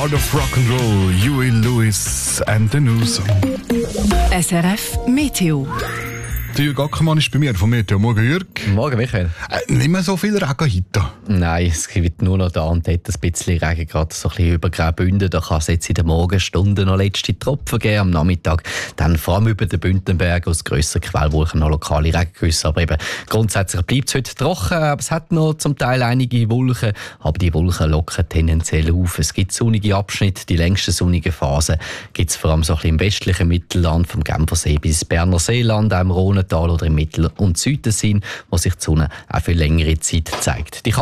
Art of Rock'n'Roll, Huey Lewis and the News. SRF Meteo. Der Jürg Ackermann ist bei mir vom Meteo. Morgen, Jürg. Morgen, Michael. Nicht mehr so viel Regen heute. Nein, es gibt nur noch da und dort ein bisschen Regen, gerade so ein bisschen über Graubünden. Da kann es jetzt in den Morgenstunden noch letzte Tropfen geben. Am Nachmittag dann vor allem über den Bündnerberg aus grösseren Quellwolken noch lokale Regengüsse. Aber eben grundsätzlich bleibt es heute trocken, aber es hat noch zum Teil einige Wolken. Aber die Wolken lockern tendenziell auf. Es gibt sonnige Abschnitte. Die längsten sonnigen Phasen gibt es vor allem so ein bisschen im westlichen Mittelland, vom Genfersee bis Berner Seeland, auch im Rhonental oder im Mittel- und Südtessin, wo sich die Sonne auch für längere Zeit zeigt. Die